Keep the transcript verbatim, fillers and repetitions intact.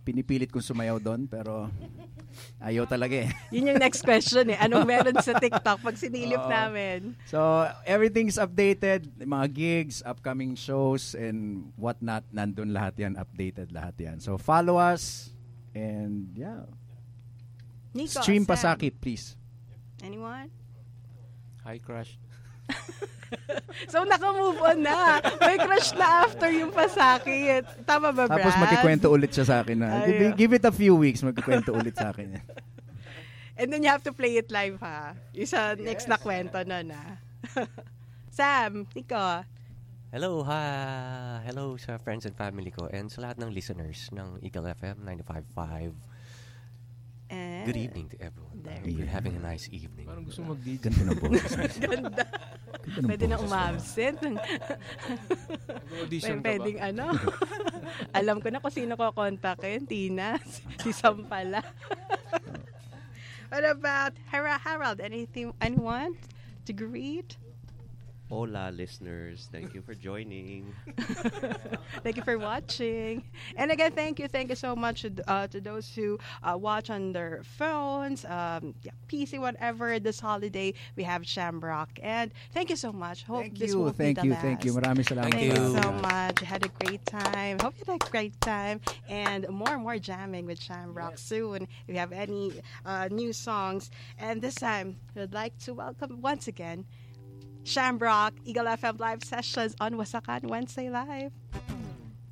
pinipilit kong sumayaw doon, pero ayaw talaga eh. Yun yung next question eh. Anong meron sa TikTok pag sinilip uh, namin? So, everything's updated. Mga gigs, upcoming shows, and whatnot. Nandun lahat yan. Updated lahat yan. So, follow us. And, yeah. Nico, Stream Sam. Pasaki, please. Anyone? Hi, crush. So, naka-move on na. May crush na after yung Pasaki. Tama ba, Brad? Tapos magkikwento ulit siya sa akin na. Give, give it a few weeks, magkikwento ulit sa akin. And then you have to play it live, ha? Yung sa next yes. na kwento na na. Sam, Nico. Hello, ha. Hello sa friends and family ko and sa lahat ng listeners ng Eagle F M ninety-five point five. And good evening to everyone. I hope you're having a nice evening. Parang gusto mag-D J. Ganda na po. Ganda. Pwede na umabsent. Pwedeng ano. Alam ko na kung sino ko kontakin. Tina. Si Sam pala. What about Harold? Anything, anyone to greet? Hola, listeners. Thank you for joining. Thank you for watching. And again, thank you. Thank you so much uh, to those who uh, watch on their phones, um, yeah, P C, whatever. This holiday, we have Shamrock. And thank you so much. Hope thank this you, will thank be the you, last. Thank you, Maraming salamat. Thank you so much. You had a great time. Hope you had a great time. And more and more jamming with Shamrock yes. soon. If you have any uh, new songs. And this time, we'd like to welcome once again Shamrock, Eagle F M live sessions on Wasakan Wednesday Live.